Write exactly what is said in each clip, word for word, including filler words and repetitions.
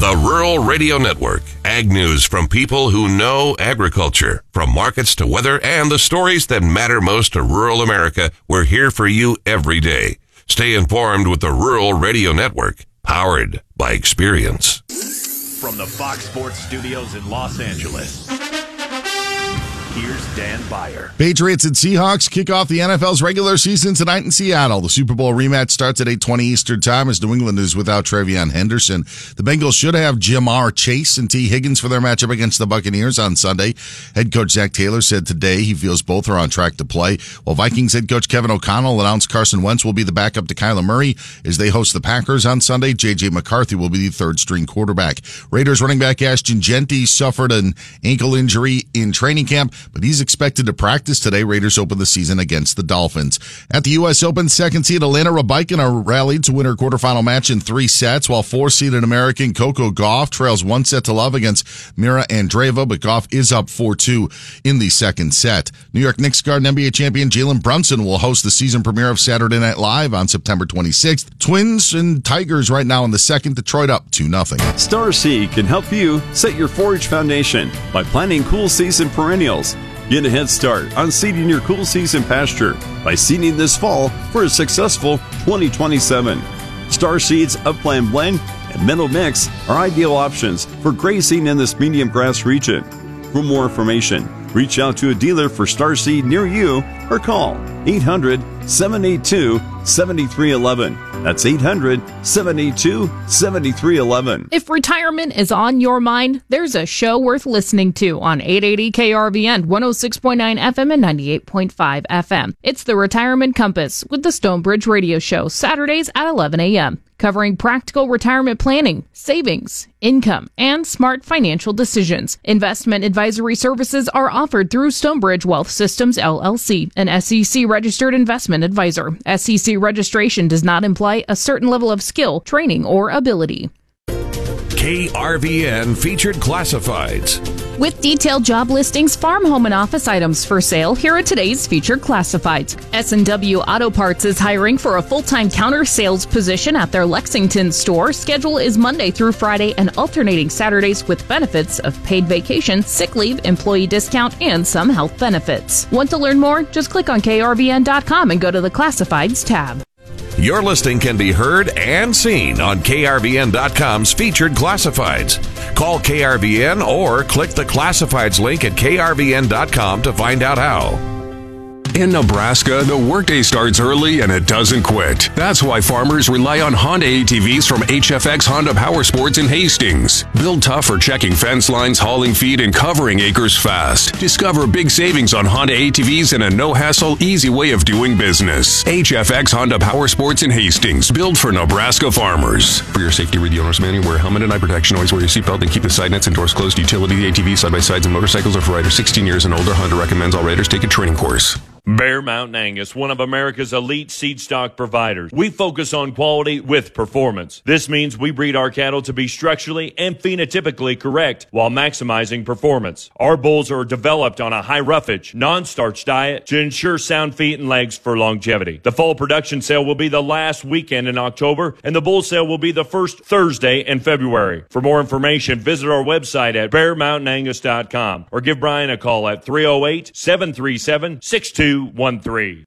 The Rural Radio Network. Ag news from people who know agriculture. From markets to weather and the stories that matter most to rural America, we're here for you every day. Stay informed with the Rural Radio Network, powered by experience. From the Fox Sports Studios in Los Angeles, here's Dan Beyer. Patriots and Seahawks kick off the N F L's regular season tonight in Seattle. The Super Bowl rematch starts at eight twenty Eastern Time as New England is without Travion Henderson. The Bengals should have Jamar Chase and T. Higgins for their matchup against the Buccaneers on Sunday. Head coach Zach Taylor said today he feels both are on track to play, while Vikings head coach Kevin O'Connell announced Carson Wentz will be the backup to Kyler Murray as they host the Packers on Sunday. J J. McCarthy will be the third-string quarterback. Raiders running back Ashton Jeanty suffered an ankle injury in training camp, but he's expected to practice today. Raiders open the season against the Dolphins. At the U S Open, second seed Elena Rybakina rallied to win her quarterfinal match in three sets, while four-seeded American Coco Gauff trails one set to love against Mira Andreeva, but Gauff is up four two in the second set. New York Knicks guard and N B A champion Jalen Brunson will host the season premiere of Saturday Night Live on September twenty-sixth. Twins and Tigers right now in the second, Detroit up two nothing. Starseed can help you set your forage foundation by planting cool season perennials. Get a head start on seeding your cool season pasture by seeding this fall for a successful twenty twenty-seven. Starseed's Upland Blend and Meadow Mix are ideal options for grazing in this medium grass region. For more information, reach out to a dealer for Starseed near you or call eight hundred, seven eight two, seven three one one. That's eight hundred, seven eight two, seven three one one. If retirement is on your mind, there's a show worth listening to on eight eighty K R V N, one oh six point nine F M and ninety-eight point five F M. It's the Retirement Compass with the Stonebridge Radio Show, Saturdays at eleven a.m., covering practical retirement planning, savings, income, and smart financial decisions. Investment advisory services are offered through Stonebridge Wealth Systems, L L C, an S E C-registered investment advisor. S E C registration does not imply a certain level of skill, training, or ability. K R V N Featured Classifieds. With detailed job listings, farm, home, and office items for sale, here are today's featured classifieds. S and W Auto Parts is hiring for a full-time counter sales position at their Lexington store. Schedule is Monday through Friday and alternating Saturdays with benefits of paid vacation, sick leave, employee discount, and some health benefits. Want to learn more? Just click on K R V N dot com and go to the Classifieds tab. Your listing can be heard and seen on K R V N dot com's Featured Classifieds. Call K R V N or click the Classifieds link at K R V N dot com to find out how. In Nebraska, the workday starts early and it doesn't quit. That's why farmers rely on Honda A T Vs from H F X Honda Power Sports in Hastings. Built tough for checking fence lines, hauling feed, and covering acres fast. Discover big savings on Honda A T Vs and a no-hassle, easy way of doing business. H F X Honda Power Sports in Hastings, built for Nebraska farmers. For your safety, read the owner's manual. Wear a helmet and eye protection. Always wear your seatbelt and keep the side nets and doors closed. Utility A T V, side-by-sides, and motorcycles are for riders sixteen years and older. Honda recommends all riders take a training course. Bear Mountain Angus, one of America's elite seed stock providers. We focus on quality with performance. This means we breed our cattle to be structurally and phenotypically correct while maximizing performance. Our bulls are developed on a high roughage, non-starch diet to ensure sound feet and legs for longevity. The fall production sale will be the last weekend in October, and the bull sale will be the first Thursday in February. For more information, visit our website at bear mountain angus dot com or give Brian a call at three oh eight, seven three seven, six two one three.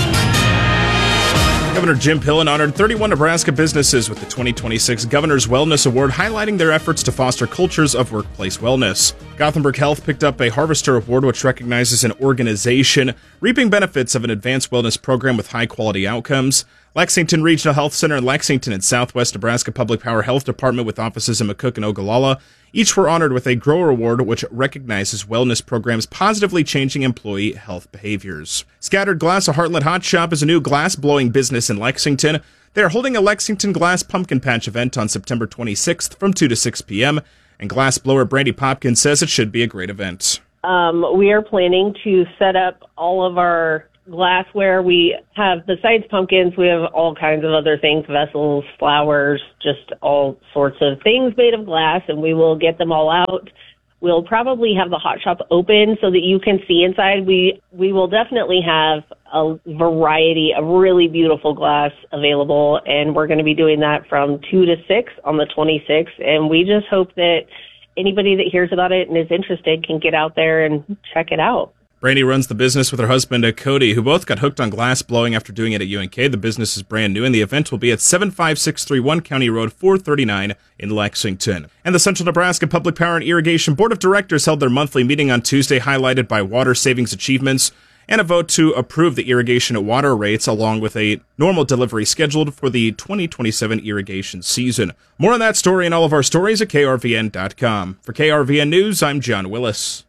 Governor Jim Pillen honored thirty-one Nebraska businesses with the twenty twenty-six Governor's Wellness Award, highlighting their efforts to foster cultures of workplace wellness. Gothenburg Health picked up a Harvester Award, which recognizes an organization reaping benefits of an advanced wellness program with high-quality outcomes. Lexington Regional Health Center in Lexington and Southwest Nebraska Public Power Health Department with offices in McCook and Ogallala each were honored with a Grower Award, which recognizes wellness programs positively changing employee health behaviors. Scattered Glass, a Heartland Hot Shop, is a new glass-blowing business in Lexington. They are holding a Lexington Glass Pumpkin Patch event on September twenty-sixth from two to six p.m., and glass blower Brandy Popkins says it should be a great event. Um, we are planning to set up all of our glassware. We have, besides pumpkins, we have all kinds of other things, vessels, flowers, just all sorts of things made of glass, and we will get them all out we'll probably have the hot shop open so that you can see inside. We we will definitely have a variety of really beautiful glass available, and we're going to be doing that from two to six on the twenty-sixth. And we just hope that anybody that hears about it and is interested can get out there and check it out. Brandy runs the business with her husband, uh, Cody, who both got hooked on glass blowing after doing it at U N K. The business is brand new, and the event will be at seven five six three one County Road four thirty-nine in Lexington. And the Central Nebraska Public Power and Irrigation Board of Directors held their monthly meeting on Tuesday, highlighted by water savings achievements and a vote to approve the irrigation water rates, along with a normal delivery scheduled for the twenty twenty-seven irrigation season. More on that story and all of our stories at K R V N dot com. For K R V N News, I'm John Willis.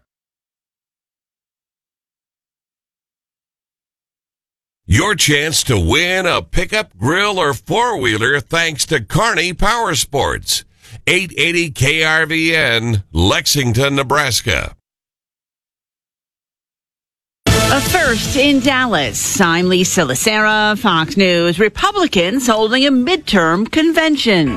Your chance to win a pickup, grill, or four-wheeler thanks to Kearney Power Sports. eight eighty K R V N, Lexington, Nebraska. First in Dallas, I'm Lisa Lacera, Fox News. Republicans holding a midterm convention.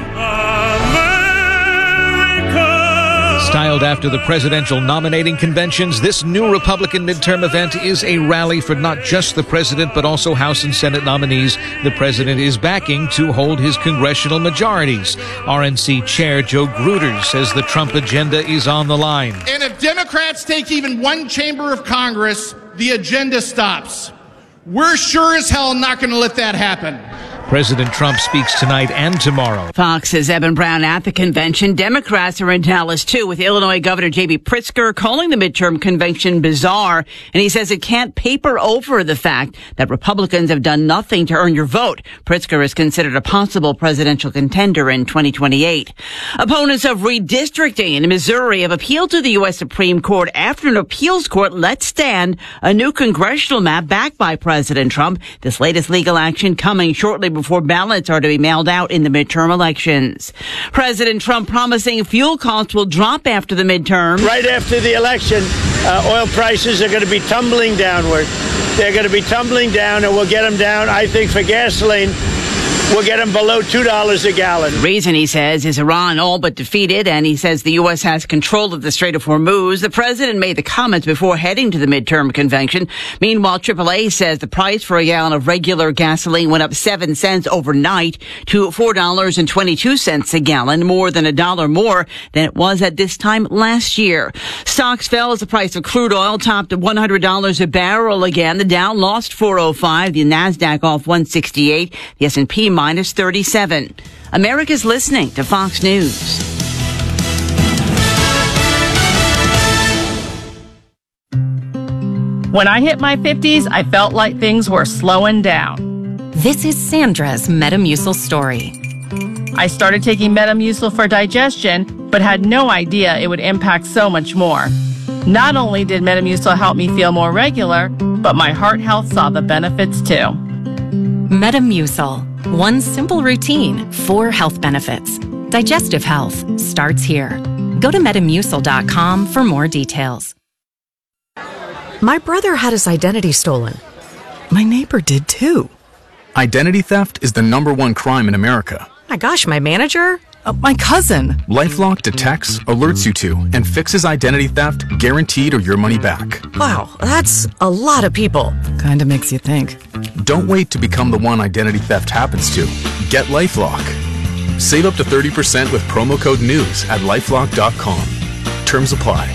Styled after the presidential nominating conventions, this new Republican midterm event is a rally for not just the president, but also House and Senate nominees the president is backing to hold his congressional majorities. R N C Chair Joe Gruder says the Trump agenda is on the line. And if Democrats take even one chamber of Congress, the agenda stops. We're sure as hell not going to let that happen. President Trump speaks tonight and tomorrow. Fox's Evan Brown at the convention. Democrats are in Dallas, too, with Illinois Governor J B Pritzker calling the midterm convention bizarre. And he says it can't paper over the fact that Republicans have done nothing to earn your vote. Pritzker is considered a possible presidential contender in twenty twenty-eight. Opponents of redistricting in Missouri have appealed to the U S Supreme Court after an appeals court let stand a new congressional map backed by President Trump. This latest legal action coming shortly before ballots are to be mailed out in the midterm elections. President Trump promising fuel costs will drop after the midterm. Right after the election, uh, oil prices are going to be tumbling downward. They're going to be tumbling down, and we'll get them down, I think, for gasoline. We'll get them below two dollars a gallon. The reason, he says, is Iran all but defeated, and he says the U S has control of the Strait of Hormuz. The president made the comments before heading to the midterm convention. Meanwhile, triple A says the price for a gallon of regular gasoline went up seven cents overnight to four dollars and twenty-two cents a gallon, more than a dollar more than it was at this time last year. Stocks fell as the price of crude oil topped at one hundred dollars a barrel again. The Dow lost four oh five, the NASDAQ off one sixty-eight, the S and P minus thirty-seven. America's listening to Fox News. When I hit my fifties, I felt like things were slowing down. This is Sandra's Metamucil story. I started taking Metamucil for digestion, but had no idea it would impact so much more. Not only did Metamucil help me feel more regular, but my heart health saw the benefits too. Metamucil. One simple routine, four health benefits. Digestive health starts here. Go to metamucil dot com for more details. My brother had his identity stolen. My neighbor did too. Identity theft is the number one crime in America. My gosh, my manager? Uh, my cousin. LifeLock detects, alerts you to, and fixes identity theft, guaranteed or your money back. Wow, that's a lot of people. Kinda makes you think. Don't wait to become the one identity theft happens to. Get LifeLock. Save up to thirty percent with promo code NEWS at lifelock dot com. Terms apply.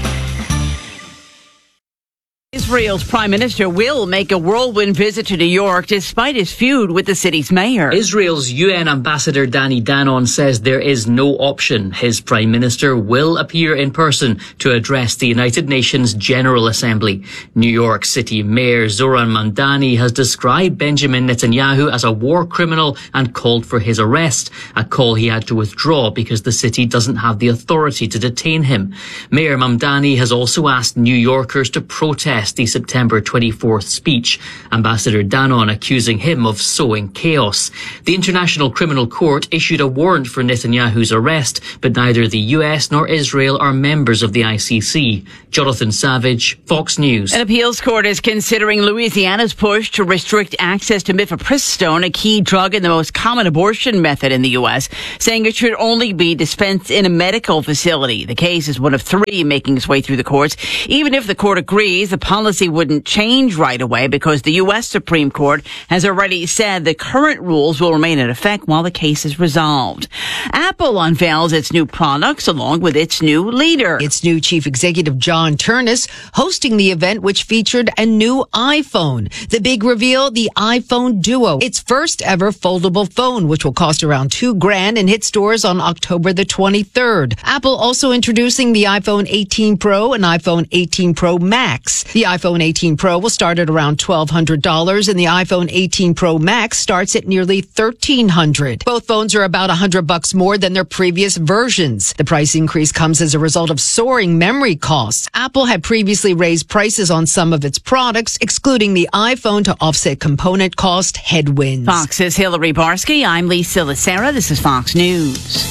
Israel's prime minister will make a whirlwind visit to New York despite his feud with the city's mayor. Israel's U N ambassador Danny Danon says there is no option. His prime minister will appear in person to address the United Nations General Assembly. New York City Mayor Zoran Mamdani has described Benjamin Netanyahu as a war criminal and called for his arrest, a call he had to withdraw because the city doesn't have the authority to detain him. Mayor Mamdani has also asked New Yorkers to protest the September twenty-fourth speech. Ambassador Danon accusing him of sowing chaos. The International Criminal Court issued a warrant for Netanyahu's arrest, but neither the U S nor Israel are members of the I C C. Jonathan Savage, Fox News. An appeals court is considering Louisiana's push to restrict access to mifepristone, a key drug and the most common abortion method in the U S, saying it should only be dispensed in a medical facility. The case is one of three making its way through the courts. Even if the court agrees, the policy wouldn't change right away because the U S Supreme Court has already said the current rules will remain in effect while the case is resolved. Apple unveils its new products along with its new leader. Its new chief executive, John Ternus, hosting the event which featured a new iPhone. The big reveal, the iPhone Duo, its first ever foldable phone, which will cost around two grand and hit stores on October the twenty-third. Apple also introducing the iPhone eighteen Pro and iPhone eighteen Pro Max. The iPhone eighteen Pro will start at around twelve hundred dollars and the iPhone eighteen Pro Max starts at nearly thirteen hundred dollars. Both phones are about one hundred bucks more than their previous versions. The price increase comes as a result of soaring memory costs. Apple had previously raised prices on some of its products, excluding the iPhone, to offset component cost headwinds. Fox's Hillary Barsky. I'm Lisa Lacera. This is Fox News.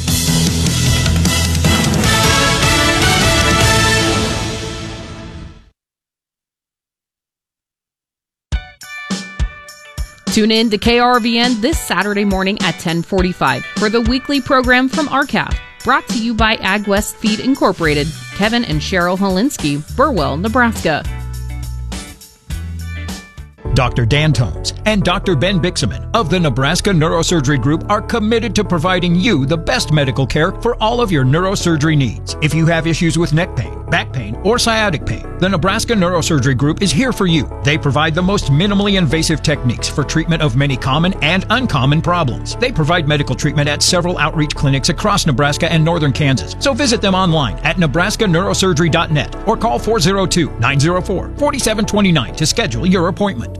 Tune in to K R V N this Saturday morning at ten forty-five for the weekly program from R C A F, brought to you by AgWest Feed Incorporated, Kevin and Cheryl Holinsky, Burwell, Nebraska. Doctor Dan Tomes and Doctor Ben Bixaman of the Nebraska Neurosurgery Group are committed to providing you the best medical care for all of your neurosurgery needs. If you have issues with neck pain, back pain, or sciatic pain, the Nebraska Neurosurgery Group is here for you. They provide the most minimally invasive techniques for treatment of many common and uncommon problems. They provide medical treatment at several outreach clinics across Nebraska and northern Kansas. So visit them online at nebraska neurosurgery dot net or call four oh two, nine oh four, four seven two nine to schedule your appointment.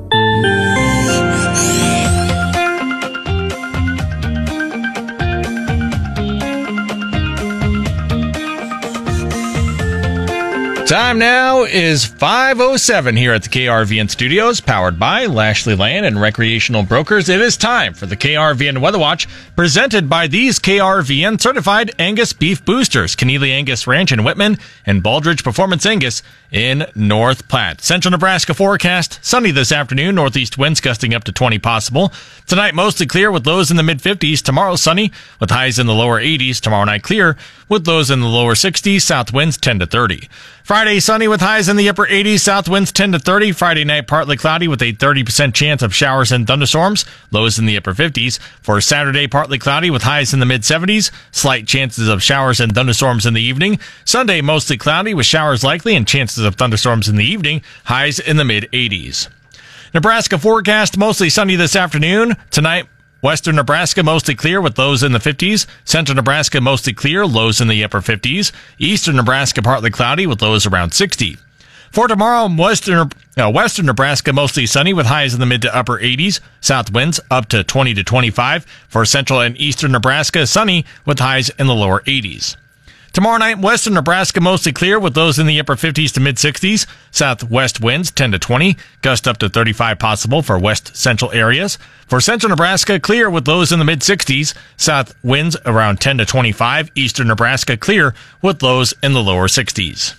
Time now is five oh seven here at the K R V N studios, powered by Lashley Land and Recreational Brokers. It is time for the K R V N Weather Watch, presented by these K R V N certified Angus beef boosters, Keneally Angus Ranch in Whitman and Baldridge Performance Angus in North Platte. Central Nebraska forecast, sunny this afternoon, northeast winds gusting up to twenty possible. Tonight mostly clear with lows in the mid fifties. Tomorrow sunny with highs in the lower eighties. Tomorrow night clear with lows in the lower sixties. South winds ten to thirty. Friday sunny with highs in the upper eighties. South winds ten to thirty. Friday night partly cloudy with a thirty percent chance of showers and thunderstorms. Lows in the upper fifties. For Saturday partly cloudy with highs in the mid seventies. Slight chances of showers and thunderstorms in the evening. Sunday mostly cloudy with showers likely and chances of thunderstorms in the evening. Highs in the mid eighties. Nebraska forecast mostly sunny this afternoon. Tonight, western Nebraska mostly clear with lows in the fifties. Central Nebraska mostly clear, lows in the upper fifties. Eastern Nebraska partly cloudy with lows around sixty. For tomorrow, western, uh, western Nebraska mostly sunny with highs in the mid to upper eighties. South winds up to twenty to twenty-five. For central and eastern Nebraska, sunny with highs in the lower eighties. Tomorrow night, western Nebraska mostly clear with lows in the upper fifties to mid sixties. Southwest winds ten to twenty, gust up to thirty-five possible for west central areas. For central Nebraska, clear with lows in the mid sixties. South winds around ten to twenty-five. Eastern Nebraska clear with lows in the lower sixties.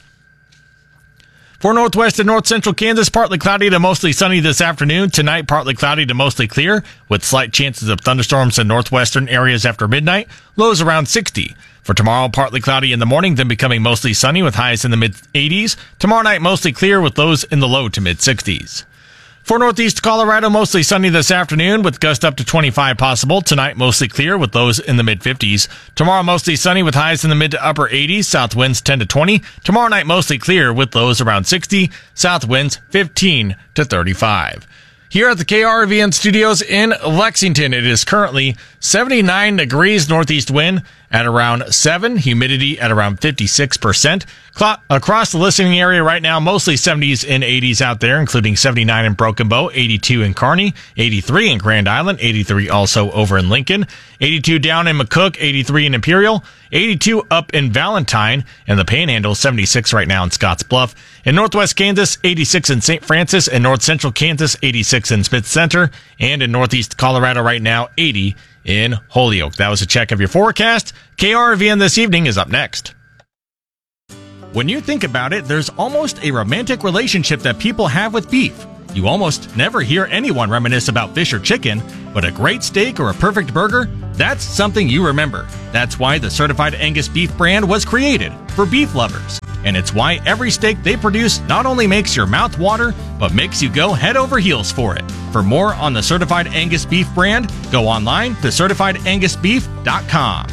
For northwest and north central Kansas, partly cloudy to mostly sunny this afternoon. Tonight, partly cloudy to mostly clear with slight chances of thunderstorms in northwestern areas after midnight. Lows around sixty. For tomorrow, partly cloudy in the morning, then becoming mostly sunny with highs in the mid eighties. Tomorrow night, mostly clear with lows in the low to mid sixties. For northeast Colorado, mostly sunny this afternoon with gust up to twenty-five possible. Tonight, mostly clear with lows in the mid fifties. Tomorrow, mostly sunny with highs in the mid to upper eighties. South winds ten to twenty. Tomorrow night, mostly clear with lows around sixty. South winds fifteen to thirty-five. Here at the K R V N studios in Lexington, it is currently seventy-nine degrees, northeast wind at around seven, humidity at around fifty-six percent. Cl- across the listening area right now, mostly seventies and eighties out there, including seventy-nine in Broken Bow, eighty-two in Kearney, eighty-three in Grand Island, eighty-three also over in Lincoln, eighty-two down in McCook, eighty-three in Imperial, eighty-two up in Valentine, and the Panhandle, seventy-six right now in Scotts Bluff. In northwest Kansas, eighty-six in Saint Francis, and north central Kansas, eighty-six in Smith Center, and in northeast Colorado right now, eighty in Holyoke. That was a check of your forecast. K R V N This Evening is up next. When you think about it, there's almost a romantic relationship that people have with beef. You almost never hear anyone reminisce about fish or chicken, but a great steak or a perfect burger, that's something you remember. That's why the Certified Angus Beef brand was created, for beef lovers. And it's why every steak they produce not only makes your mouth water, but makes you go head over heels for it. For more on the Certified Angus Beef brand, go online to certified angus beef dot com.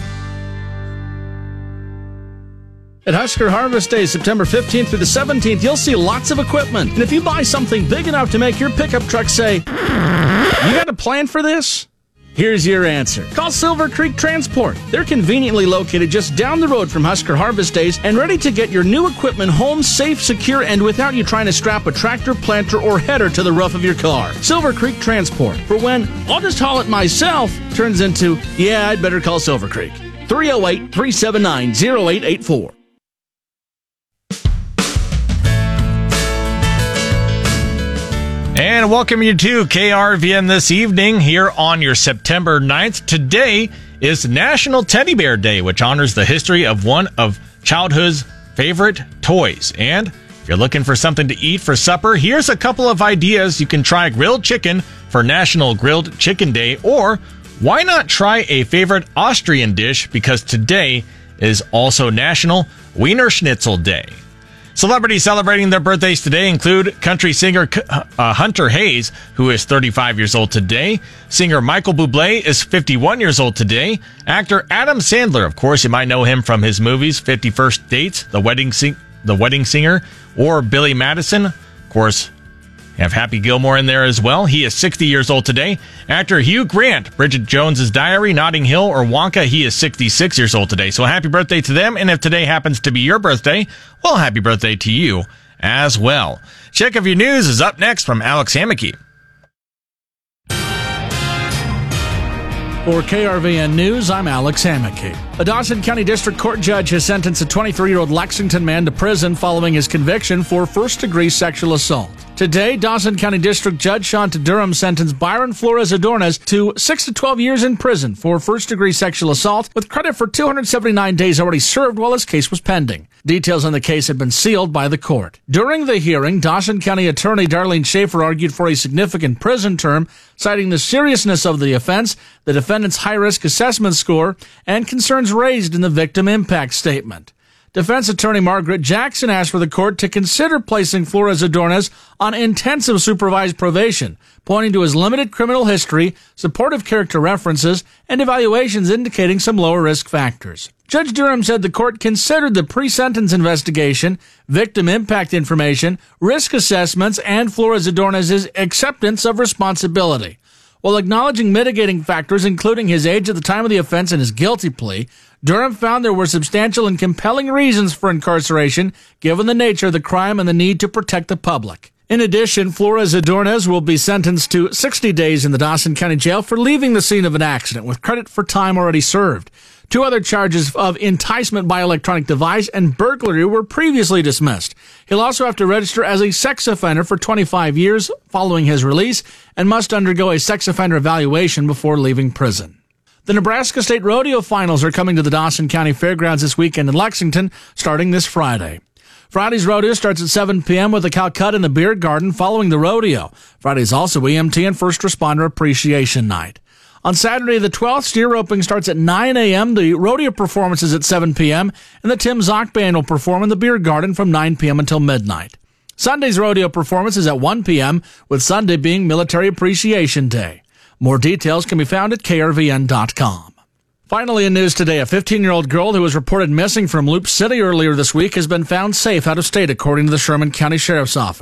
At Husker Harvest Day, September fifteenth through the seventeenth, you'll see lots of equipment. And if you buy something big enough to make your pickup truck say, "You got a plan for this?" Here's your answer. Call Silver Creek Transport. They're conveniently located just down the road from Husker Harvest Days and ready to get your new equipment home safe, secure, and without you trying to strap a tractor, planter, or header to the roof of your car. Silver Creek Transport. For when, "I'll just haul it myself," turns into, "Yeah, I'd better call Silver Creek." three oh eight, three seven nine, oh eight eight four. And welcome you to K R V N This Evening here on your September ninth. Today is National Teddy Bear Day, which honors the history of one of childhood's favorite toys. And if you're looking for something to eat for supper, here's a couple of ideas. You can try grilled chicken for National Grilled Chicken Day, or why not try a favorite Austrian dish, because today is also National Wiener Schnitzel Day. Celebrities celebrating their birthdays today include country singer uh, Hunter Hayes, who is thirty-five years old today. Singer Michael Bublé is fifty-one years old today. Actor Adam Sandler, of course, you might know him from his movies fifty First Dates, The Wedding Sing- The Wedding Singer, or Billy Madison. Of course, you have Happy Gilmore in there as well. He is sixty years old today. Actor Hugh Grant, Bridget Jones's Diary, Notting Hill, or Wonka, he is sixty-six years old today. So happy birthday to them. And if today happens to be your birthday, well, happy birthday to you as well. Check of your news is up next from Alex Hammocky. For K R V N News, I'm Alex Hammocky. A Dawson County District Court judge has sentenced a twenty-three-year-old Lexington man to prison following his conviction for first-degree sexual assault. Today, Dawson County District Judge Shanta Durham sentenced Byron Flores Adornes to six to twelve years in prison for first-degree sexual assault, with credit for two hundred seventy-nine days already served while his case was pending. Details on the case had been sealed by the court. During the hearing, Dawson County Attorney Darlene Schaefer argued for a significant prison term, citing the seriousness of the offense, the defendant's high-risk assessment score, and concerns raised in the victim impact statement. Defense attorney Margaret Jackson asked for the court to consider placing Flores Adornes on intensive supervised probation, pointing to his limited criminal history, supportive character references, and evaluations indicating some lower risk factors. Judge Durham said the court considered the pre-sentence investigation, victim impact information, risk assessments, and Flores Adornes' acceptance of responsibility. While acknowledging mitigating factors, including his age at the time of the offense and his guilty plea, Durham found there were substantial and compelling reasons for incarceration, given the nature of the crime and the need to protect the public. In addition, Flores Adornes will be sentenced to sixty days in the Dawson County Jail for leaving the scene of an accident, with credit for time already served. Two other charges of enticement by electronic device and burglary were previously dismissed. He'll also have to register as a sex offender for twenty-five years following his release and must undergo a sex offender evaluation before leaving prison. The Nebraska State Rodeo Finals are coming to the Dawson County Fairgrounds this weekend in Lexington, starting this Friday. Friday's rodeo starts at seven p.m. with a Calcutta in the Beer Garden following the rodeo. Friday is also E M T and First Responder Appreciation Night. On Saturday the twelfth, steer roping starts at nine a.m., the rodeo performance is at seven p.m., and the Tim Zock Band will perform in the Beer Garden from nine p.m. until midnight. Sunday's rodeo performance is at one p.m., with Sunday being Military Appreciation Day. More details can be found at K R V N dot com. Finally in news today, a fifteen-year-old girl who was reported missing from Loop City earlier this week has been found safe out of state, according to the Sherman County Sheriff's Office.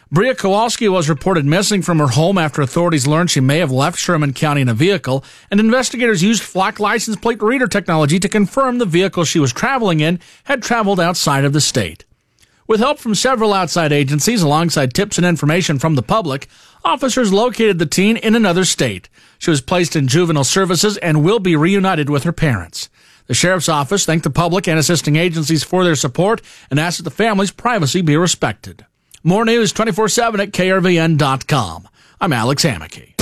Bria Kowalski was reported missing from her home after authorities learned she may have left Sherman County in a vehicle, and investigators used Flock license plate reader technology to confirm the vehicle she was traveling in had traveled outside of the state. With help from several outside agencies, alongside tips and information from the public, officers located the teen in another state. She was placed in juvenile services and will be reunited with her parents. The sheriff's office thanked the public and assisting agencies for their support and asked that the family's privacy be respected. More news twenty-four seven at K R V N dot com. I'm Alex Hammack.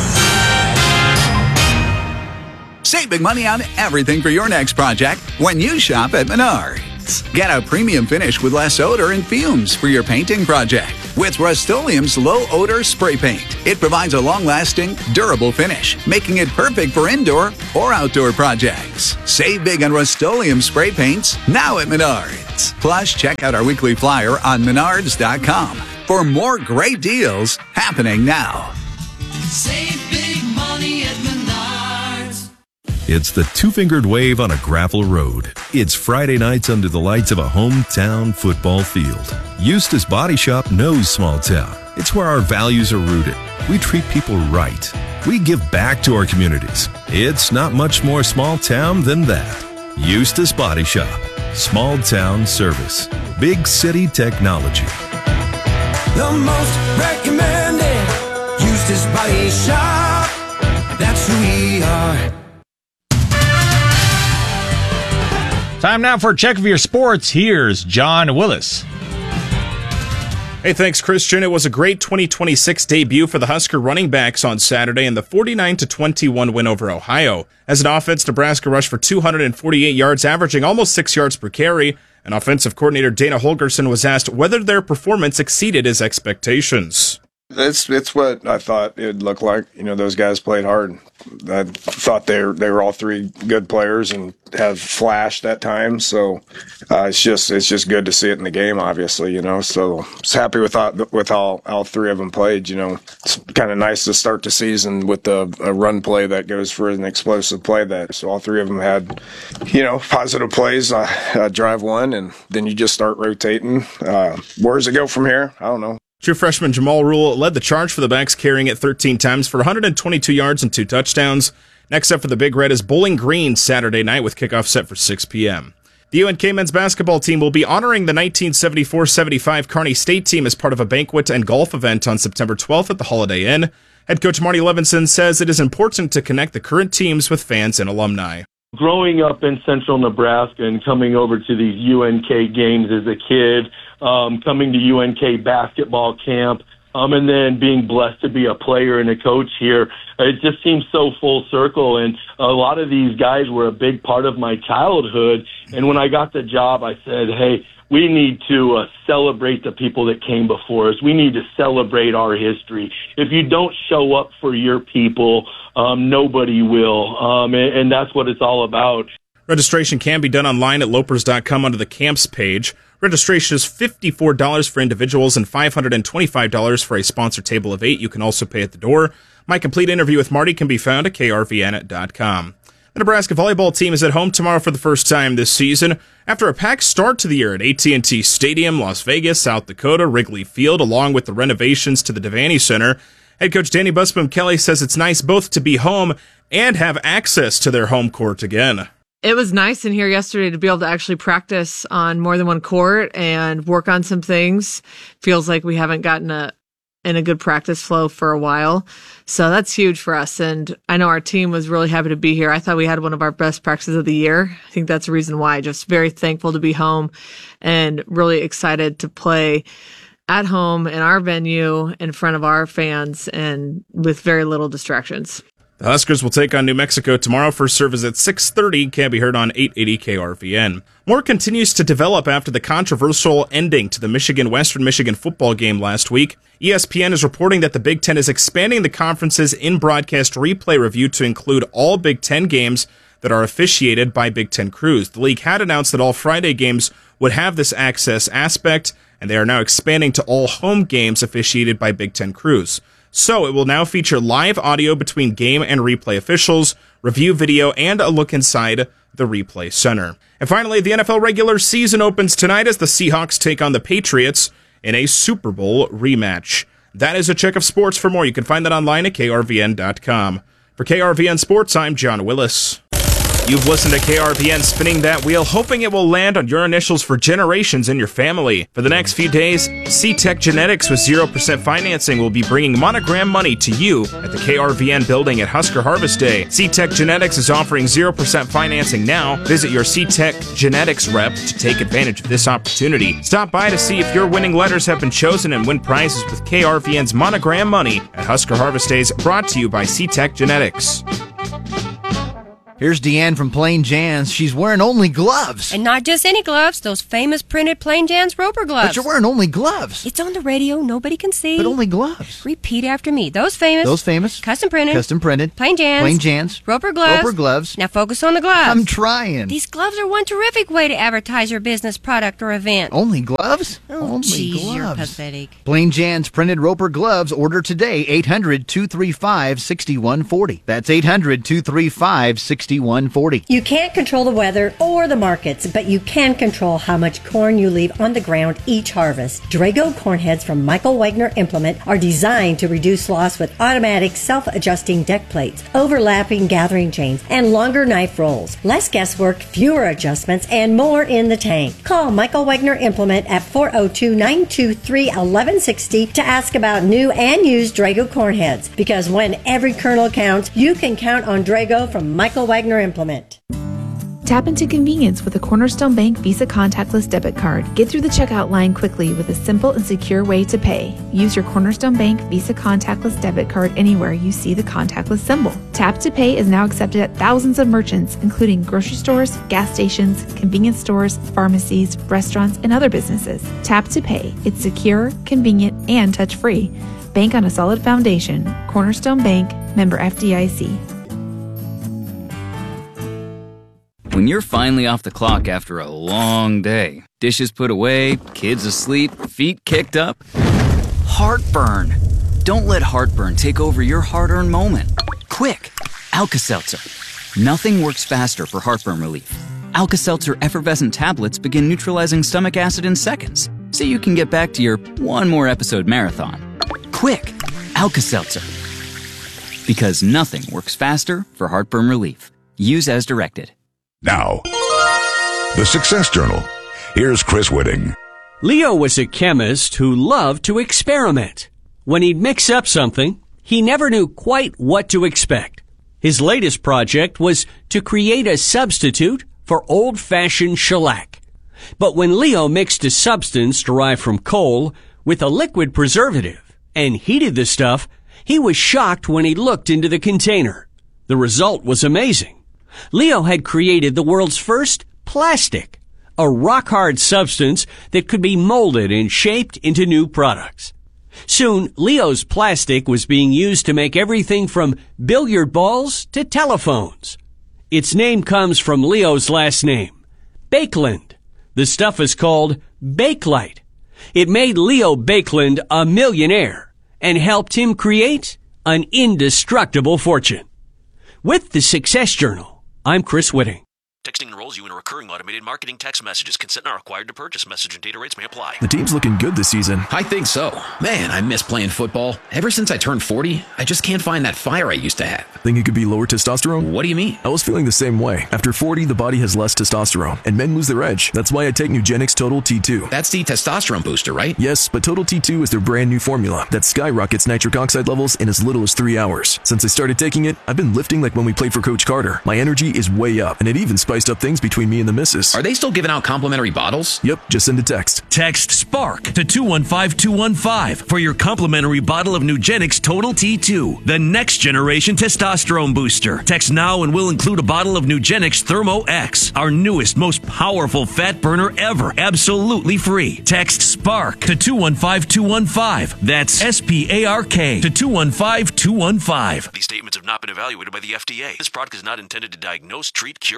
Save big money on everything for your next project when you shop at Menards. Get a premium finish with less odor and fumes for your painting project with Rust-Oleum's low-odor spray paint. It provides a long-lasting, durable finish, making it perfect for indoor or outdoor projects. Save big on Rust-Oleum spray paints now at Menards. Plus, check out our weekly flyer on Menards dot com for more great deals happening now. Save big money at Menards. It's the two-fingered wave on a gravel road. It's Friday nights under the lights of a hometown football field. Eustace Body Shop knows small town. It's where our values are rooted. We treat people right. We give back to our communities. It's not much more small town than that. Eustace Body Shop. Small town service. Big city technology. The most recommended Eustace Body Shop. That's who we are. Time now for a check of your sports. Here's John Willis. Hey, thanks, Christian. It was a great twenty twenty-six debut for the Husker running backs on Saturday in the forty-nine to twenty-one win over Ohio. As an offense, Nebraska rushed for two hundred forty-eight yards, averaging almost six yards per carry. And offensive coordinator Dana Holgorsen was asked whether their performance exceeded his expectations. It's it's what I thought it would look like. You know, those guys played hard. I thought they were, they were all three good players and have flashed at times. So uh, it's just it's just good to see it in the game, obviously. You know, so I was happy with all, with how all three of them played. You know, it's kind of nice to start the season with a, a run play that goes for an explosive play. That so all three of them had, you know, positive plays. Uh, uh, drive one, and then you just start rotating. Uh, where does it go from here? I don't know. True freshman Jamal Rule led the charge for the backs, carrying it thirteen times for one hundred twenty-two yards and two touchdowns. Next up for the Big Red is Bowling Green Saturday night with kickoff set for six p.m. The U N K men's basketball team will be honoring the nineteen seventy-four seventy-five Kearney State team as part of a banquet and golf event on September twelfth at the Holiday Inn. Head coach Marty Levinson says it is important to connect the current teams with fans and alumni. Growing up in central Nebraska and coming over to these U N K games as a kid, um, coming to U N K basketball camp, um, and then being blessed to be a player and a coach here, it just seems so full circle. And a lot of these guys were a big part of my childhood. And when I got the job, I said, hey, we need to uh, celebrate the people that came before us. We need to celebrate our history. If you don't show up for your people, um, nobody will. Um, and, and that's what it's all about. Registration can be done online at lopers dot com under the camps page. Registration is fifty-four dollars for individuals and five hundred twenty-five dollars for a sponsor table of eight. You can also pay at the door. My complete interview with Marty can be found at K R V N dot com. The Nebraska volleyball team is at home tomorrow for the first time this season. After a packed start to the year at A T and T Stadium, Las Vegas, South Dakota, Wrigley Field, along with the renovations to the Devaney Center, head coach Danny Busboom Kelly says it's nice both to be home and have access to their home court again. It was nice in here yesterday to be able to actually practice on more than one court and work on some things. Feels like we haven't gotten a in a good practice flow for a while. So that's huge for us. And I know our team was really happy to be here. I thought we had one of our best practices of the year. I think that's the reason why. Just very thankful to be home and really excited to play at home in our venue in front of our fans and with very little distractions. The Huskers will take on New Mexico tomorrow. First service at six thirty, can be heard on eight eighty K R V N. More continues to develop after the controversial ending to the Michigan-Western Michigan football game last week. E S P N is reporting that the Big Ten is expanding the conference's in-broadcast replay review to include all Big Ten games that are officiated by Big Ten crews. The league had announced that all Friday games would have this access aspect, and they are now expanding to all home games officiated by Big Ten crews. So it will now feature live audio between game and replay officials, review video, and a look inside the replay center. And finally, the N F L regular season opens tonight as the Seahawks take on the Patriots. in a Super Bowl rematch. That is a check of sports. For more, you can find that online at K R V N dot com. For K R V N Sports, I'm John Willis. You've listened to K R V N spinning that wheel, hoping it will land on your initials for generations in your family. For the next few days, C-Tech Genetics with zero percent financing will be bringing Monogram money to you at the K R V N building at Husker Harvest Day. C-Tech Genetics is offering zero percent financing now. Visit your C-Tech Genetics rep to take advantage of this opportunity. Stop by to see if your winning letters have been chosen and win prizes with K R V N's Monogram money at Husker Harvest Days, brought to you by C-Tech Genetics. Here's Deanne from Plain Jan's. She's wearing only gloves. And not just any gloves, those famous printed Plain Jan's Roper gloves. But you're wearing only gloves. It's on the radio, nobody can see. But only gloves. Repeat after me. Those famous. Those famous. Custom printed. Custom printed. Plain Jan's. Plain Jan's. Roper gloves. Roper gloves. Now focus on the gloves. I'm trying. These gloves are one terrific way to advertise your business, product, or event. Only gloves? Oh, only geez, gloves. you're pathetic. Plain Jan's printed Roper gloves. Order today. eight hundred, two three five, six one four zero. That's eight hundred, two three five, six one four zero. You can't control the weather or the markets, but you can control how much corn you leave on the ground each harvest. Drago corn heads from Michael Wagner Implement are designed to reduce loss with automatic self-adjusting deck plates, overlapping gathering chains, and longer knife rolls. Less guesswork, fewer adjustments, and more in the tank. Call Michael Wagner Implement at four oh two, nine two three, one one six zero to ask about new and used Drago corn heads. Because when every kernel counts, you can count on Drago from Michael Wagner Implement. Tap into convenience with a Cornerstone Bank Visa contactless debit card. Get through the checkout line quickly with a simple and secure way to pay. Use your Cornerstone Bank Visa contactless debit card anywhere you see the contactless symbol. Tap to Pay is now accepted at thousands of merchants, including grocery stores, gas stations, convenience stores, pharmacies, restaurants, and other businesses. Tap to Pay. It's secure, convenient, and touch-free. Bank on a solid foundation. Cornerstone Bank, member F D I C. When you're finally off the clock after a long day, dishes put away, kids asleep, feet kicked up, heartburn. Don't let heartburn take over your hard-earned moment. Quick, Alka-Seltzer. Nothing works faster for heartburn relief. Alka-Seltzer effervescent tablets begin neutralizing stomach acid in seconds, so you can get back to your one more episode marathon. Quick, Alka-Seltzer. Because nothing works faster for heartburn relief. Use as directed. Now, the Success Journal. Here's Chris Whitting. Leo was a chemist who loved to experiment. When he'd mix up something, he never knew quite what to expect. His latest project was to create a substitute for old-fashioned shellac. But when Leo mixed a substance derived from coal with a liquid preservative and heated the stuff, he was shocked when he looked into the container. The result was amazing. Leo had created the world's first plastic, a rock-hard substance that could be molded and shaped into new products. Soon, Leo's plastic was being used to make everything from billiard balls to telephones. Its name comes from Leo's last name, Bakeland. The stuff is called Bakelite. It made Leo Bakeland a millionaire and helped him create an indestructible fortune. With the Success Journal, I'm Chris Whitting. Texting enrolls you in a recurring automated marketing text messages. Consent not required to purchase. Message and data rates may apply. The team's looking good this season. I think so. Man, I miss playing football. Ever since I turned forty, I just can't find that fire I used to have. Think it could be lower testosterone? What do you mean? I was feeling the same way. After forty, the body has less testosterone, and men lose their edge. That's why I take Nugenix Total T two. That's the testosterone booster, right? Yes, but Total T two is their brand new formula that skyrockets nitric oxide levels in as little as three hours. Since I started taking it, I've been lifting like when we played for Coach Carter. My energy is way up, and it even spiced up things between me and the missus. Are they still giving out complimentary bottles? Yep, just send a text. Text SPARK to two one five two one five for your complimentary bottle of Nugenix Total T two, the next generation testosterone booster. Text now and we'll include a bottle of Nugenix Thermo X, our newest, most powerful fat burner ever, absolutely free. Text SPARK to two one five two one five. That's S P A R K to two one five two one five. These statements have not been evaluated by the F D A. This product is not intended to diagnose, treat, cure, or prevent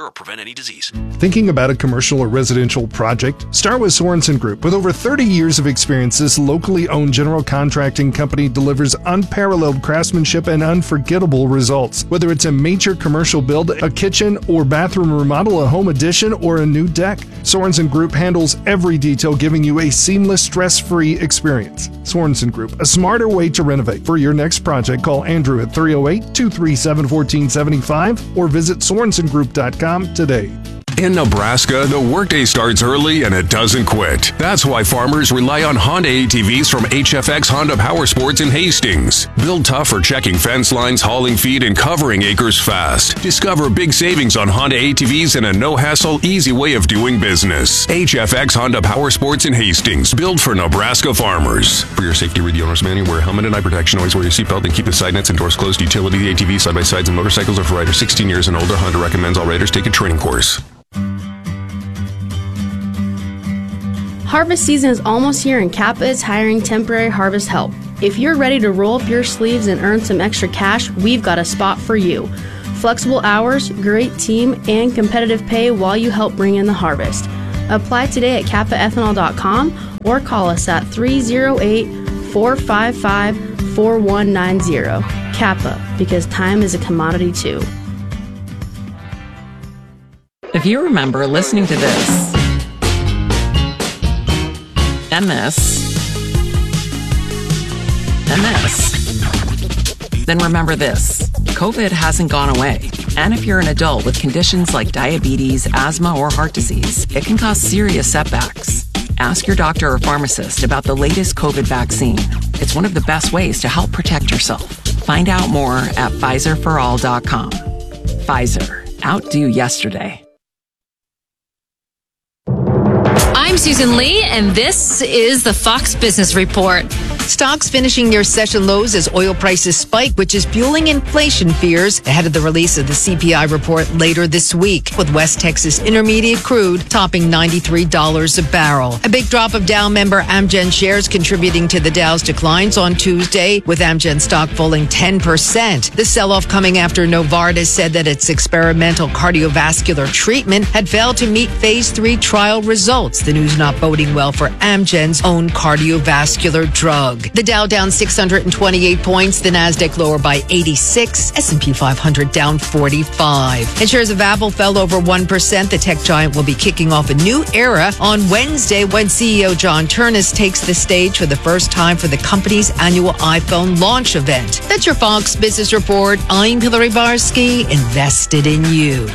any disease. Thinking about a commercial or residential project? Start with Sorensen Group. With over thirty years of experience, this locally owned general contracting company delivers unparalleled craftsmanship and unforgettable results. Whether it's a major commercial build, a kitchen or bathroom remodel, a home addition, or a new deck, Sorensen Group handles every detail, giving you a seamless, stress-free experience. Sorensen Group, a smarter way to renovate. For your next project, call Andrew at three oh eight, two three seven, one four seven five or visit sorensen group dot com today. In Nebraska, the workday starts early and it doesn't quit. That's why farmers rely on Honda A T Vs from H F X Honda Power Sports in Hastings. Built tough for checking fence lines, hauling feed, and covering acres fast. Discover big savings on Honda A T Vs and a no-hassle, easy way of doing business. H F X Honda Power Sports in Hastings, built for Nebraska farmers. For your safety, read the owner's manual. Wear a helmet and eye protection. Always wear your seatbelt and keep the side nets and doors closed. Utility A T Vs, side-by-sides, and motorcycles are for riders sixteen years and older. Honda recommends all riders take a training course. Harvest season is almost here and Kappa is hiring temporary harvest help. If you're ready to roll up your sleeves and earn some extra cash, we've got a spot for you. Flexible hours, great team, and competitive pay while you help bring in the harvest. Apply today at kappa ethanol dot com or call us at three oh eight, four five five, four one nine zero. Kappa, because time is a commodity too. If you remember listening to this, and this, and this, then remember this. COVID hasn't gone away. And if you're an adult with conditions like diabetes, asthma, or heart disease, it can cause serious setbacks. Ask your doctor or pharmacist about the latest COVID vaccine. It's one of the best ways to help protect yourself. Find out more at Pfizer for all dot com. Pfizer. Outdo yesterday. I'm Susan Lee, and this is the Fox Business Report. Stocks finishing near session lows as oil prices spike, which is fueling inflation fears ahead of the release of the C P I report later this week, with West Texas Intermediate crude topping ninety-three dollars a barrel. A big drop of Dow member Amgen shares contributing to the Dow's declines on Tuesday, with Amgen stock falling ten percent. The sell-off coming after Novartis said that its experimental cardiovascular treatment had failed to meet phase three trial results. The news not boding well for Amgen's own cardiovascular drug. The Dow down six hundred twenty-eight points, the Nasdaq lower by eighty-six, S and P five hundred down forty-five. And shares of Apple fell over one percent. The tech giant will be kicking off a new era on Wednesday when C E O John Ternus takes the stage for the first time for the company's annual iPhone launch event. That's your Fox Business Report. I'm Hillary Barsky, invested in you.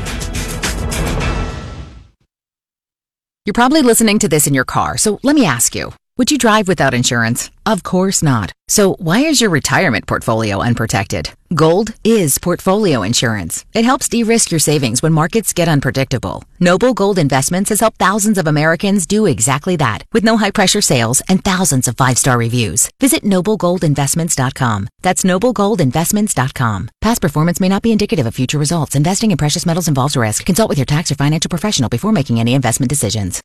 You're probably listening to this in your car, so let me ask you. Would you drive without insurance? Of course not. So why is your retirement portfolio unprotected? Gold is portfolio insurance. It helps de-risk your savings when markets get unpredictable. Noble Gold Investments has helped thousands of Americans do exactly that, with no high-pressure sales and thousands of five-star reviews. Visit noble gold investments dot com. That's noble gold investments dot com. Past performance may not be indicative of future results. Investing in precious metals involves risk. Consult with your tax or financial professional before making any investment decisions.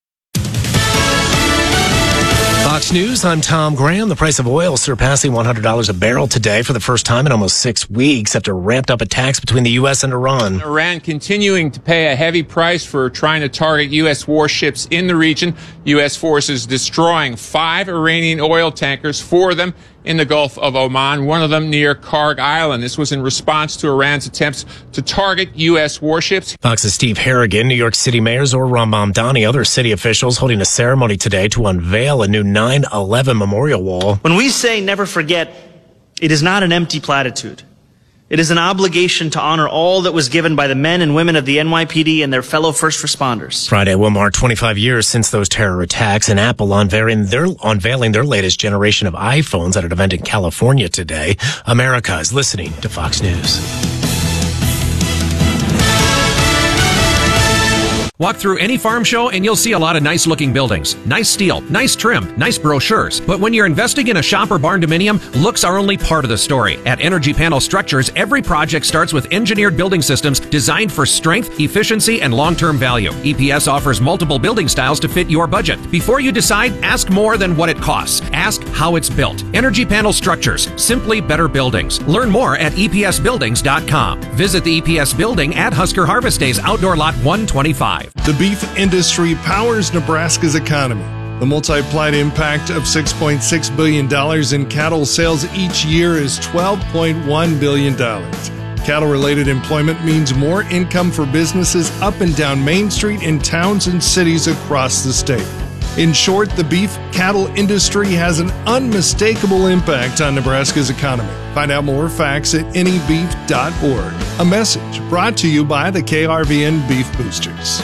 Fox News, I'm Tom Graham. The price of oil surpassing one hundred dollars a barrel today for the first time in almost six weeks after ramped up attacks between the U S and Iran. Iran continuing to pay a heavy price for trying to target U S warships in the region. U S forces destroying five Iranian oil tankers, four of them in the Gulf of Oman, one of them near Karg Island. This was in response to Iran's attempts to target U S warships. Fox's Steve Harrigan, New York City Mayor Zohran Mamdani, other city officials holding a ceremony today to unveil a new nine eleven memorial wall. When we say never forget, it is not an empty platitude. It is an obligation to honor all that was given by the men and women of the N Y P D and their fellow first responders. Friday will mark twenty-five years since those terror attacks, and Apple unveiling their, unveiling their latest generation of iPhones at an event in California today. America is listening to Fox News. Walk through any farm show and you'll see a lot of nice looking buildings, nice steel, nice trim, nice brochures. But when you're investing in a shop or barn dominium, looks are only part of the story. At Energy Panel Structures, every project starts with engineered building systems designed for strength, efficiency, and long-term value. E P S offers multiple building styles to fit your budget. Before you decide, ask more than what it costs. Ask how it's built. Energy Panel Structures, simply better buildings. Learn more at E P S buildings dot com. Visit the E P S building at Husker Harvest Days Outdoor Lot one twenty-five. The beef industry powers Nebraska's economy. The multiplied impact of six point six billion dollars in cattle sales each year is twelve point one billion dollars. Cattle-related employment means more income for businesses up and down Main Street in towns and cities across the state. In short, the beef cattle industry has an unmistakable impact on Nebraska's economy. Find out more facts at any beef dot org. A message brought to you by the K R V N Beef Boosters.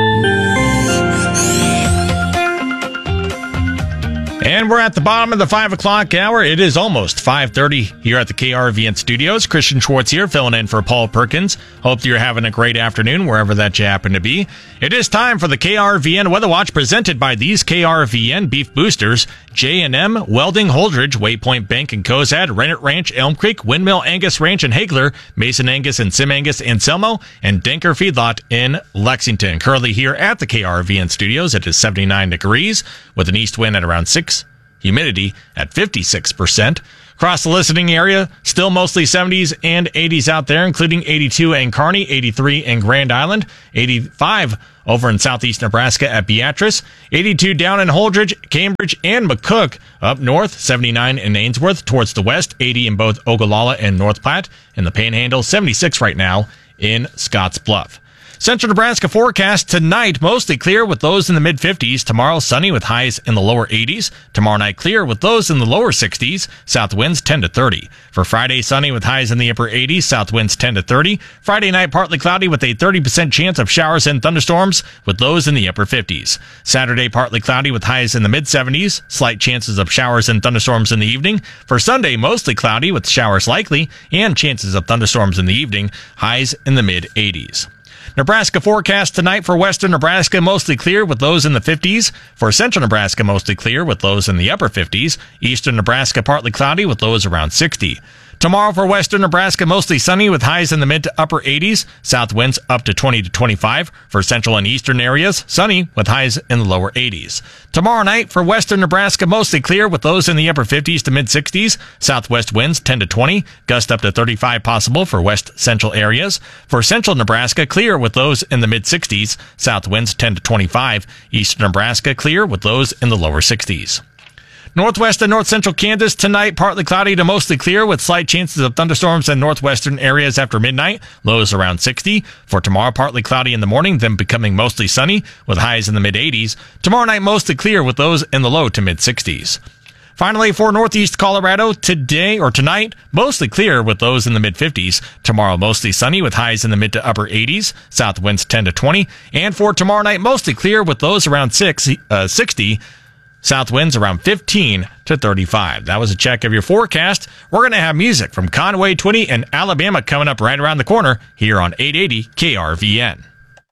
And we're at the bottom of the five o'clock hour. It is almost five thirty here at the K R V N studios. Christian Schwartz here, filling in for Paul Perkins. Hope you're having a great afternoon, wherever that you happen to be. It is time for the K R V N Weather Watch, presented by these K R V N Beef Boosters: J and M, Welding, Holdridge, Waypoint Bank and Cozad, Rennet Ranch, Elm Creek, Windmill Angus Ranch and Hagler, Mason Angus and Sim Angus in Selmo, and Denker Feedlot in Lexington. Currently here at the K R V N studios, it is seventy-nine degrees with an east wind at around six. Humidity at fifty-six percent. Across the listening area, still mostly seventies and eighties out there, including eighty-two in Kearney, eighty-three in Grand Island, eighty-five over in southeast Nebraska at Beatrice, eighty-two down in Holdridge, Cambridge, and McCook. Up north, seventy-nine in Ainsworth. Towards the west, eighty in both Ogallala and North Platte. In the Panhandle, seventy-six right now in Scotts Bluff. Central Nebraska forecast tonight, mostly clear with lows in the mid-fifties. Tomorrow, sunny with highs in the lower eighties. Tomorrow night, clear with lows in the lower sixties. South winds ten to thirty. For Friday, sunny with highs in the upper eighties. South winds ten to thirty. Friday night, partly cloudy with a thirty percent chance of showers and thunderstorms with lows in the upper fifties. Saturday, partly cloudy with highs in the mid-seventies. Slight chances of showers and thunderstorms in the evening. For Sunday, mostly cloudy with showers likely and chances of thunderstorms in the evening. Highs in the mid-eighties. Nebraska forecast tonight for western Nebraska, mostly clear with lows in the fifties. For central Nebraska, mostly clear with lows in the upper fifties. Eastern Nebraska, partly cloudy with lows around sixty. Tomorrow for western Nebraska, mostly sunny with highs in the mid to upper eighties. South winds up to twenty to twenty-five. For central and eastern areas, sunny with highs in the lower eighties. Tomorrow night for western Nebraska, mostly clear with lows in the upper fifties to mid sixties. Southwest winds ten to twenty. Gust up to thirty-five possible for west central areas. For central Nebraska, clear with lows in the mid sixties. South winds ten to twenty-five. Eastern Nebraska, clear with lows in the lower sixties. Northwest and north central Kansas tonight, partly cloudy to mostly clear with slight chances of thunderstorms in northwestern areas after midnight. Lows around sixty. For tomorrow, partly cloudy in the morning, then becoming mostly sunny with highs in the mid eighties. Tomorrow night, mostly clear with lows in the low to mid sixties. Finally, for northeast Colorado, today or tonight, mostly clear with lows in the mid fifties. Tomorrow, mostly sunny with highs in the mid to upper eighties. South winds ten to twenty. And for tomorrow night, mostly clear with lows around six, uh, sixty. South winds around fifteen to thirty-five. That was a check of your forecast. We're going to have music from Conway Twitty and Alabama coming up right around the corner here on eight eighty K R V N.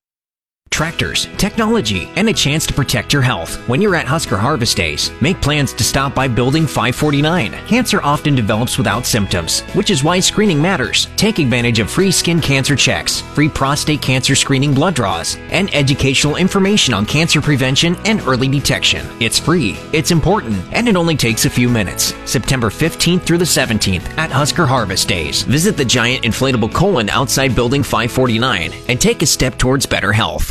Tractors, technology, and a chance to protect your health. When you're at Husker Harvest Days, make plans to stop by Building five forty-nine. Cancer often develops without symptoms, which is why screening matters. Take advantage of free skin cancer checks, free prostate cancer screening blood draws, and educational information on cancer prevention and early detection. It's free, it's important, and it only takes a few minutes. September fifteenth through the seventeenth at Husker Harvest Days. Visit the giant inflatable colon outside Building five forty-nine and take a step towards better health.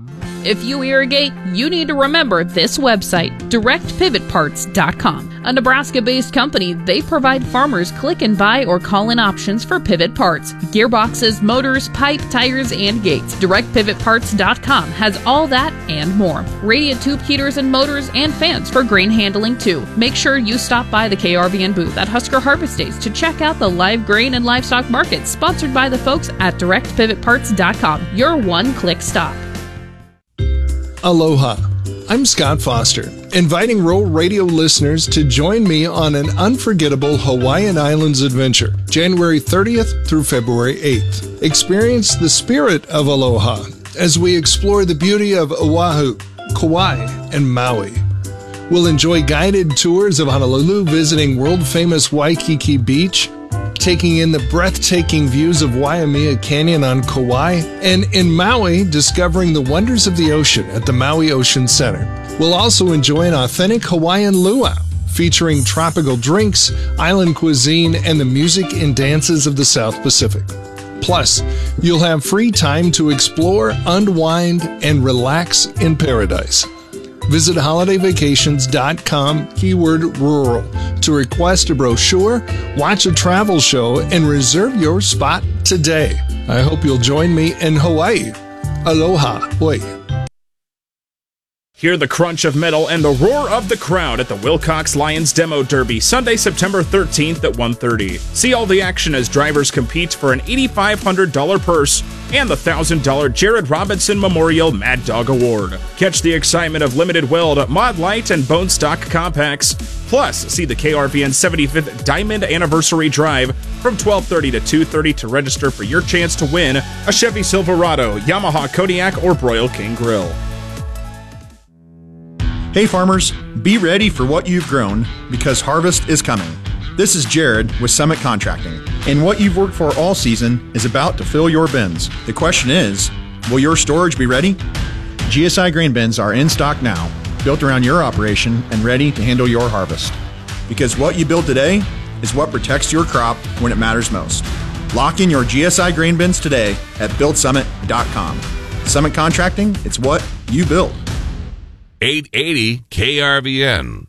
If you irrigate, you need to remember this website, direct pivot parts dot com. A Nebraska-based company, they provide farmers click and buy or call-in options for pivot parts, gearboxes, motors, pipe, tires, and gates. direct pivot parts dot com has all that and more. Radiant tube heaters and motors and fans for grain handling too. Make sure you stop by the K R V N booth at Husker Harvest Days to check out the live grain and livestock market sponsored by the folks at direct pivot parts dot com. Your one-click stop. Aloha. I'm Scott Foster, inviting Rural Radio listeners to join me on an unforgettable Hawaiian Islands adventure, January thirtieth through February eighth. Experience the spirit of Aloha as we explore the beauty of Oahu, Kauai, and Maui. We'll enjoy guided tours of Honolulu, visiting world-famous Waikiki Beach, taking in the breathtaking views of Waimea Canyon on Kauai, and in Maui, discovering the wonders of the ocean at the Maui Ocean Center. We'll also enjoy an authentic Hawaiian luau, featuring tropical drinks, island cuisine, and the music and dances of the South Pacific. Plus, you'll have free time to explore, unwind, and relax in paradise. Visit holiday vacations dot com, keyword rural, to request a brochure, watch a travel show, and reserve your spot today. I hope you'll join me in Hawaii. Aloha. Oi. Hear the crunch of metal and the roar of the crowd at the Wilcox Lions Demo Derby, Sunday, September thirteenth at one thirty. See all the action as drivers compete for an eight thousand five hundred dollars purse and the one thousand dollars Jared Robinson Memorial Mad Dog Award. Catch the excitement of Limited Weld, Mod Light, and Bone Stock Compacts. Plus, see the K R V N seventy-fifth Diamond Anniversary Drive from twelve thirty to two thirty to register for your chance to win a Chevy Silverado, Yamaha Kodiak, or Broil King Grill. Hey farmers, be ready for what you've grown because harvest is coming. This is Jared with Summit Contracting, and what you've worked for all season is about to fill your bins. The question is, will your storage be ready? G S I grain bins are in stock now, built around your operation and ready to handle your harvest. Because what you build today is what protects your crop when it matters most. Lock in your G S I grain bins today at build summit dot com. Summit Contracting, it's what you build. eight eighty K R V N.